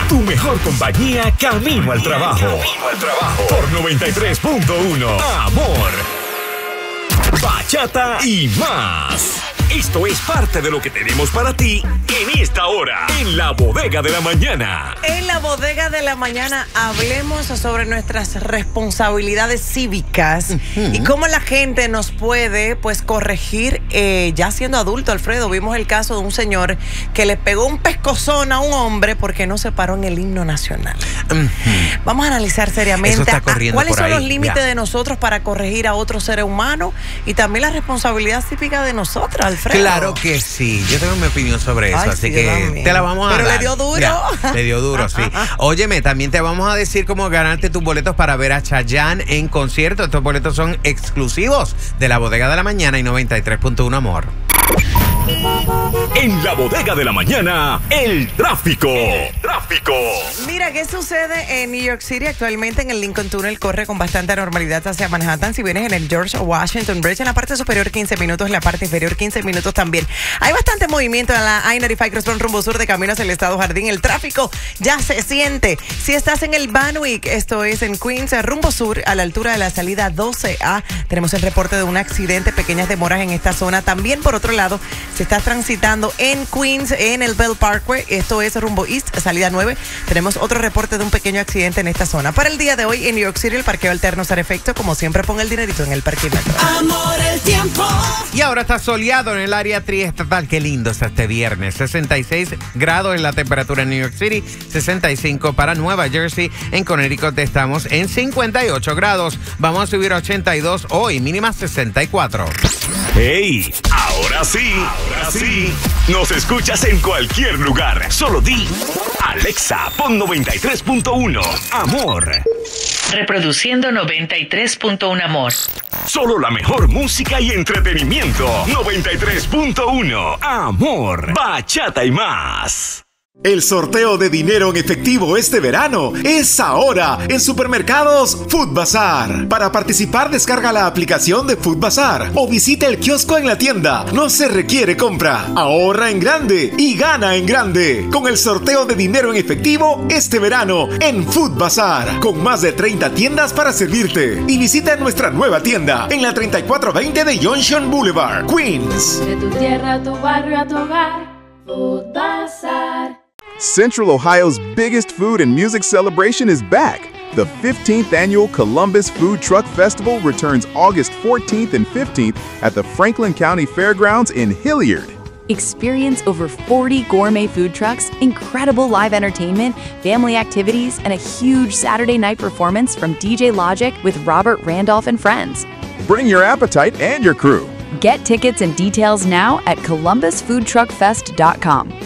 Tu mejor compañía camino al trabajo. Por 93.1. Amor, bachata y más. Esto es parte de lo que tenemos para ti en esta hora, en la bodega de la mañana. En la bodega de la mañana hablemos sobre nuestras responsabilidades cívicas y cómo la gente nos puede, pues, corregir ya siendo adulto. Alfredo, vimos el caso de un señor que le pegó un pescozón a un hombre porque no se paró en el himno nacional. Vamos a analizar seriamente cuáles son los límites de nosotros para corregir a otro ser humano y también la responsabilidad cívica de nosotros, Alfredo. Claro que sí, yo tengo mi opinión sobre eso, así que te la vamos a dar. Pero le dio duro. Ya, le dio duro, sí. Óyeme, también te vamos a decir cómo ganarte tus boletos para ver a Chayanne en concierto. Estos boletos son exclusivos de la bodega de la mañana y 93.1 Amor. En la bodega de la mañana, el tráfico. Mira, ¿qué sucede en New York City? Actualmente en el Lincoln Tunnel corre con bastante normalidad hacia Manhattan. Si vienes en el George Washington Bridge, en la parte superior 15 minutos, en la parte inferior 15 minutos también. Hay bastante movimiento en la I-95 Cruzón rumbo sur de camino hacia el Estado Jardín. El tráfico ya se siente. Si estás en el Banwick, esto es en Queens, rumbo sur, a la altura de la salida 12A, tenemos el reporte de un accidente, pequeñas demoras en esta zona. También, por otro lado, se está transitando en Queens, en el Bell Parkway, esto es rumbo east, salida 9. Tenemos otro reporte de un pequeño accidente en esta zona. Para el día de hoy en New York City, el parqueo alterno será efecto. Como siempre, pon el dinerito en el parquímetro. Amor, el tiempo. Y ahora está soleado en el área triestatal. Qué lindo está este viernes. 66 grados en la temperatura en New York City, 65 para Nueva Jersey. En Connecticut estamos en 58 grados. Vamos a subir a 82 hoy, mínima 64. ¡Hey! Ahora sí. Nos escuchas en cualquier lugar. Solo di Alexa, pon 93.1 Amor. Reproduciendo 93.1 Amor. Solo la mejor música y entretenimiento. 93.1 Amor, bachata y más. El sorteo de dinero en efectivo este verano es ahora en Supermercados Food Bazaar. Para participar, descarga la aplicación de Food Bazaar o visita el kiosco en la tienda. No se requiere compra. Ahorra en grande y gana en grande con el sorteo de dinero en efectivo este verano en Food Bazaar, con más de 30 tiendas para servirte. Y visita nuestra nueva tienda en la 3420 de Junction Boulevard, Queens. De tu tierra a tu barrio a tu hogar, Food Bazaar. Central Ohio's biggest food and music celebration is back. The 15th annual Columbus Food Truck Festival returns August 14th and 15th at the Franklin County Fairgrounds in Hilliard. Experience over 40 gourmet food trucks, incredible live entertainment, family activities, and a huge Saturday night performance from DJ Logic with Robert Randolph and friends. Bring your appetite and your crew. Get tickets and details now at columbusfoodtruckfest.com.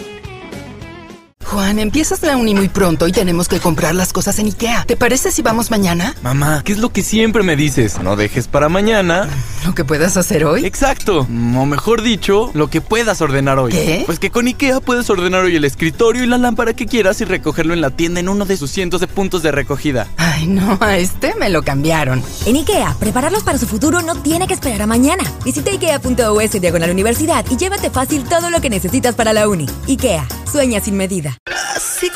Juan, empiezas la uni muy pronto y tenemos que comprar las cosas en IKEA. ¿Te parece si vamos mañana? Mamá, ¿qué es lo que siempre me dices? No dejes para mañana ¿lo que puedas hacer hoy? Exacto, o mejor dicho, lo que puedas ordenar hoy. ¿Qué? Pues que con IKEA puedes ordenar hoy el escritorio y la lámpara que quieras y recogerlo en la tienda en uno de sus cientos de puntos de recogida. Ay, no, a este me lo cambiaron. En IKEA, prepararlos para su futuro no tiene que esperar a mañana. Visita ikea.us/universidad y llévate fácil todo lo que necesitas para la uni. IKEA, sueña sin medida.